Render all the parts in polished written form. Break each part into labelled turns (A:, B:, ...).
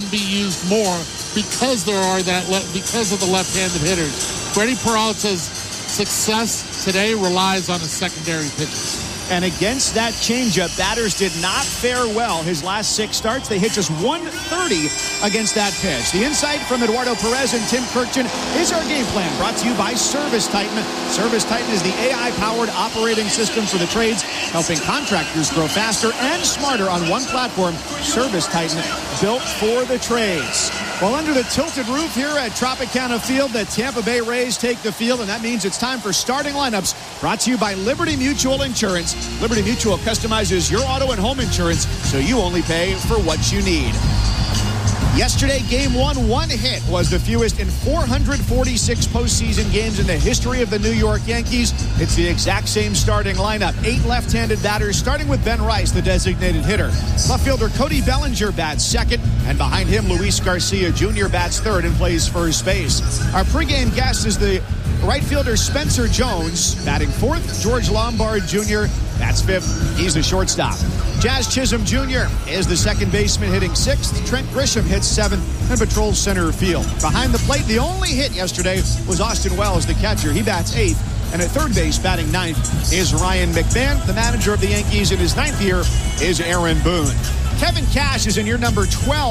A: be used more because because of the left-handed hitters. Freddie Peralta's success today relies on his secondary pitches.
B: And against that changeup, batters did not fare well his last 6 starts. They hit just 130 against that pitch. The insight from Eduardo Perez and Tim Kirkjian is our game plan, brought to you by Service Titan. Service Titan is the AI-powered operating system for the trades, helping contractors grow faster and smarter on one platform. Service Titan, built for the trades. Well, under the tilted roof here at Tropicana Field, the Tampa Bay Rays take the field, and that means it's time for starting lineups, brought to you by Liberty Mutual Insurance. Liberty Mutual customizes your auto and home insurance, so you only pay for what you need. Yesterday, Game 1, 1 hit was the fewest in 446 postseason games in the history of the New York Yankees. It's the exact same starting lineup. 8 left-handed batters, starting with Ben Rice, the designated hitter. Left fielder Cody Bellinger bats second, and behind him, Luis Garcia Jr. bats third and plays first base. Our pregame guest is the right fielder Spencer Jones, batting fourth. George Lombard Jr. bats fifth. He's the shortstop. Jazz Chisholm Jr. is the second baseman, hitting sixth. Trent Grisham hits seventh and patrols center field. Behind the plate, the only hit yesterday was Austin Wells, the catcher. He bats eighth. And at third base, batting ninth, is Ryan McMahon. The manager of the Yankees in his 9th year is Aaron Boone. Kevin Cash is in year number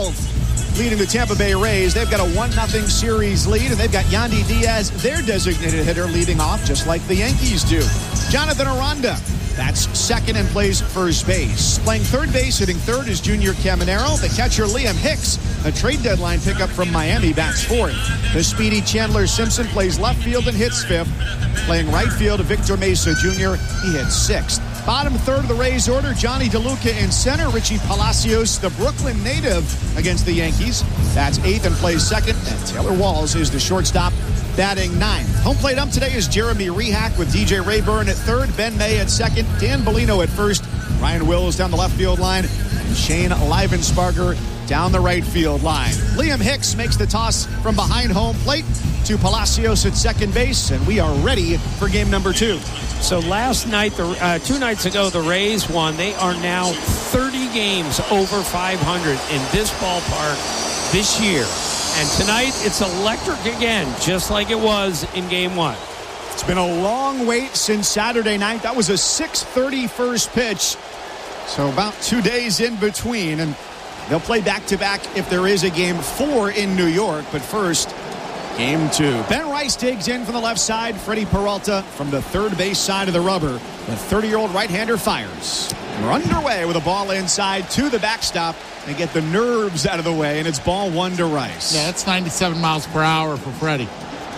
B: 12, leading the Tampa Bay Rays. They've got a 1-0 series lead, and they've got Yandy Diaz, their designated hitter, leading off just like the Yankees do. Jonathan Aranda, that's second and plays first base. Playing third base, hitting third is Junior Caminero. The catcher Liam Hicks, a trade deadline pickup from Miami, bats fourth. The speedy Chandler Simpson plays left field and hits fifth. Playing right field, Victor Mesa Jr., he hits sixth. Bottom third of the Rays order, Johnny DeLuca in center. Richie Palacios, the Brooklyn native, against the Yankees. That's eighth and plays second. And Taylor Walls is the shortstop, batting ninth. Home plate up today is Jeremy Rehack with DJ Rayburn at third, Ben May at second, Dan Bellino at first, Ryan Wills down the left field line, and Shane Livensparger down the right field line. Liam Hicks makes the toss from behind home plate to Palacios at second base, and we are ready for game number 2.
C: So last night, 2 nights ago, the Rays won. They are now 30 games over 500 in this ballpark this year. And tonight, it's electric again, just like it was in Game 1.
B: It's been a long wait since Saturday night. That was a 6:30 first pitch. So about 2 days in between. And they'll play back-to-back if there is a Game 4 in New York. But first, Game 2. Ben Rice digs in from the left side. Freddie Peralta from the third base side of the rubber. The 30-year-old right-hander fires. We're underway with a ball inside to the backstop. And get the nerves out of the way, and it's ball 1 to Rice.
A: Yeah, that's 97 miles per hour for Freddie.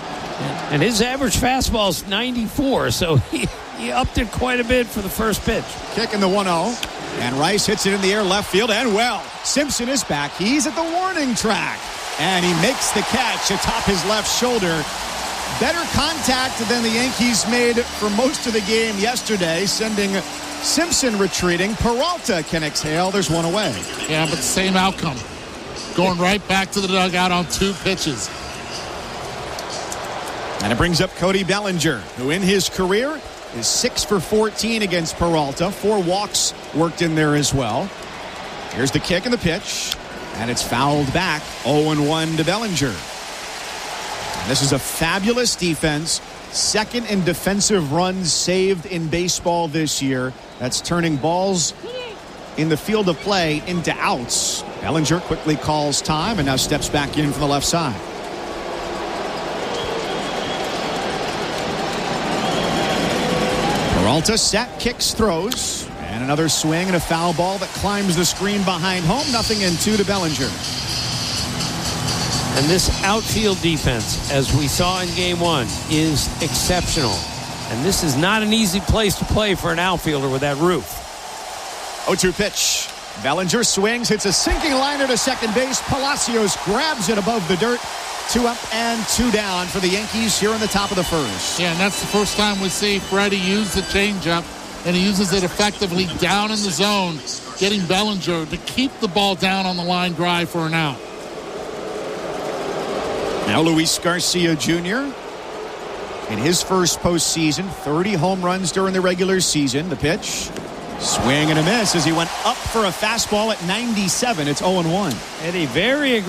C: And his average fastball is 94, so he upped it quite a bit for the first pitch.
B: Kick in the 1-0, and Rice hits it in the air left field, and well, Simpson is back. He's at the warning track, and he makes the catch atop his left shoulder. Better contact than the Yankees made for most of the game yesterday, sending Simpson retreating. Peralta can exhale. There's one away.
A: Yeah, but the same outcome. Going right back to the dugout on 2 pitches.
B: And it brings up Cody Bellinger, who in his career is 6 for 14 against Peralta. 4 walks worked in there as well. Here's the kick and the pitch. And it's fouled back. 0-1 to Bellinger. And this is a fabulous defense. Second in defensive runs saved in baseball this year. That's turning balls in the field of play into outs. Bellinger quickly calls time and now steps back in from the left side. Peralta set, kicks, throws. And another swing and a foul ball that climbs the screen behind home. 0-2 to Bellinger.
C: And this outfield defense, as we saw in Game 1, is exceptional. And this is not an easy place to play for an outfielder with that roof.
B: 0-2 pitch. Bellinger swings, hits a sinking liner to second base. Palacios grabs it above the dirt. 2 up and 2 down for the Yankees here in the top of the first.
A: Yeah, and that's the first time we see Freddie use the changeup, and he uses it effectively down in the zone, getting Bellinger to keep the ball down on the line drive for an out.
B: Now Luis Garcia Jr. in his first postseason, 30 home runs during the regular season. The pitch, swing and a miss as he went up for a fastball at 97. It's 0-1.
C: And a very aggressive